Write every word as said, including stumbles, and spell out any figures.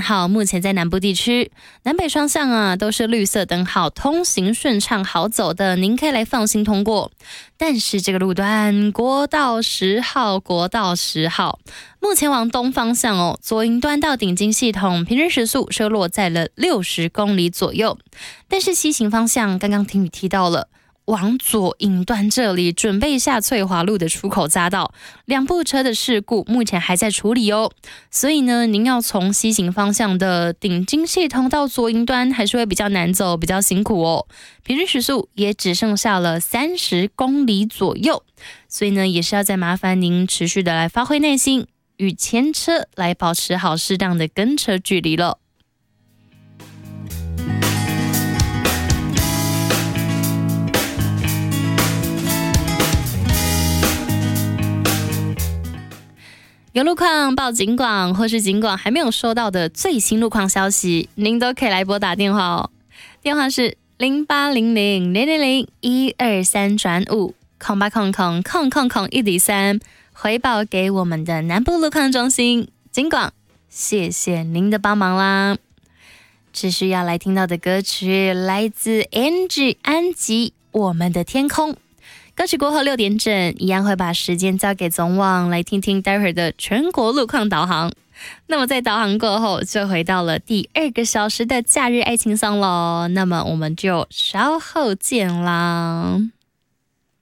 号目前在南部地区，南北双向啊都是绿色灯号，通行顺畅好走的，您可以来放心通过。但是这个路段国道十号，国道十号目前往东方向哦，左营端到顶金系统平均时速是落在了六十公里左右，但是西行方向刚刚听雨提到了。往左引端这里准备下翠华路的出口匝道，两部车的事故目前还在处理哦，所以呢，您要从西行方向的顶金系统到左营端还是会比较难走，比较辛苦哦。平均时速也只剩下了三十公里左右，所以呢，也是要再麻烦您持续的来发挥耐心，与前车来保持好适当的跟车距离了。有路况报警广，或是警广还没有收到的最新路况消息，您都可以来拨打电话哦。电话是零八零零零零零一二三转五空八空空空空空一底三，回报给我们的南部路况中心警广。谢谢您的帮忙啦。持续要来听到的歌曲来自 Angie 安吉，我们的天空。歌曲过后六点整，一样会把时间交给总网，来听听待会儿的全国路况导航。那么在导航过后，就回到了第二个小时的假日爱情颂咯。那么我们就稍后见啦。